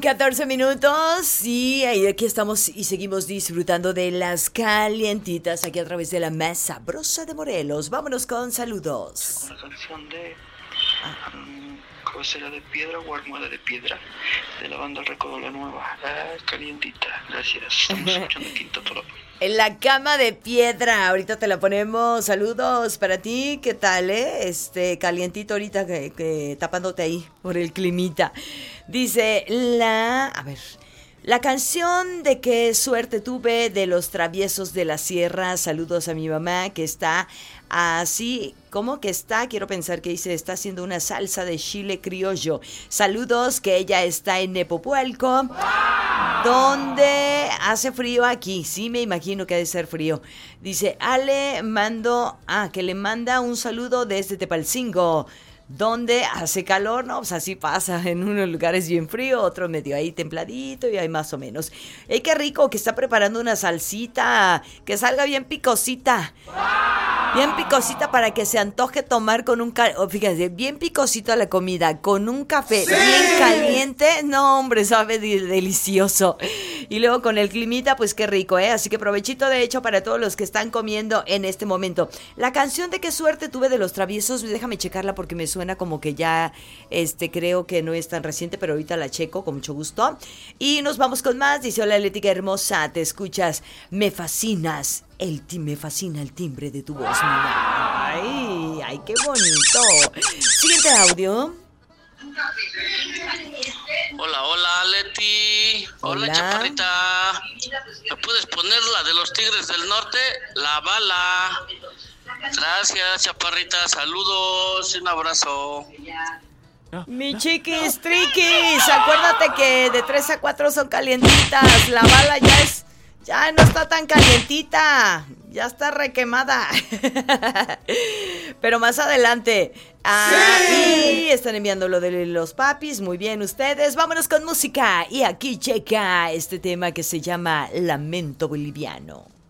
14 minutos y aquí estamos y seguimos disfrutando de las calientitas aquí a través de la más sabrosa de Morelos. Vámonos con saludos. Una canción de Cabecera de Piedra o Almohada de Piedra de la banda Recodo La Nueva. Calientita, gracias. Estamos escuchando Quinto Toro. En la cama de piedra, ahorita te la ponemos. Saludos para ti, ¿qué tal, calientito ahorita que tapándote ahí por el climita. Dice la canción de Qué suerte tuve de Los Traviesos de la Sierra. Saludos a mi mamá que está así, ¿cómo que está? Quiero pensar que dice, está haciendo una salsa de chile criollo. Saludos, que ella está en Nepopualco, donde hace frío aquí. Sí, me imagino que ha de ser frío. Dice, que le manda un saludo desde Tepalcingo, donde hace calor, no, pues así pasa, en unos lugares bien frío, otros medio ahí templadito y ahí más o menos. Qué rico que está preparando una salsita, que salga bien picosita. Bien picosita para que se antoje tomar con un fíjense, bien picosito la comida, con un café bien caliente, no hombre, sabe delicioso. Y luego con el climita, pues qué rico, así que provechito de hecho para todos los que están comiendo en este momento. La canción de Qué suerte tuve de Los Traviesos, déjame checarla porque me suena como que ya, creo que no es tan reciente, pero ahorita la checo con mucho gusto. Y nos vamos con más, dice, hola Letica hermosa, te escuchas, me fascinas. Me fascina el timbre de tu voz, niña. Ay, qué bonito. Siguiente audio. Hola, Leti. Hola, chaparrita. ¿Me puedes poner la de los Tigres del Norte? La bala. Gracias, chaparrita. Saludos y un abrazo. Mi chiquis, triquis. Acuérdate que de 3 a 4 son calientitas. La bala ya no está tan calientita, ya está requemada. Pero más adelante. Y están enviando lo de los papis. Muy bien ustedes, vámonos con música. Y aquí checa este tema que se llama Lamento Boliviano.